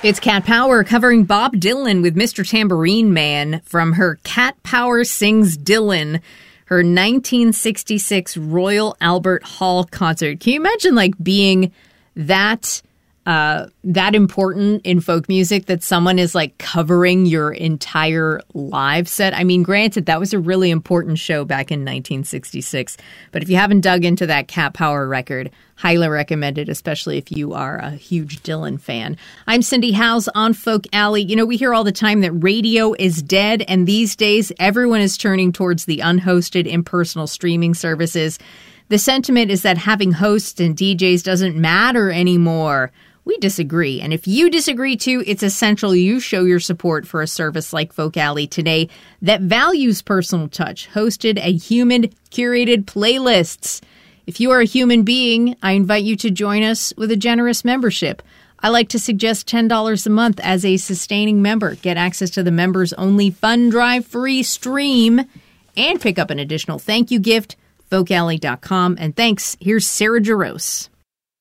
It's Cat Power covering Bob Dylan with Mr. Tambourine Man from her Cat Power Sings Dylan, her 1966 Royal Albert Hall concert. Can you imagine being that important in folk music that someone is covering your entire live set? I mean, granted, that was a really important show back in 1966. But if you haven't dug into that Cat Power record, highly recommend it, especially if you are a huge Dylan fan. I'm Cindy Howes on Folk Alley. You know, we hear all the time that radio is dead, and these days everyone is turning towards the unhosted, impersonal streaming services. The sentiment is that having hosts and DJs doesn't matter anymore. We disagree, and if you disagree too, it's essential you show your support for a service like Folk Alley today that values personal touch, hosted and human curated playlists. If you are a human being, I invite you to join us with a generous membership. I like to suggest $10 a month as a sustaining member. Get access to the members-only Fun Drive free stream and pick up an additional thank you gift, folkalley.com. And thanks, here's Sarah Jarosz.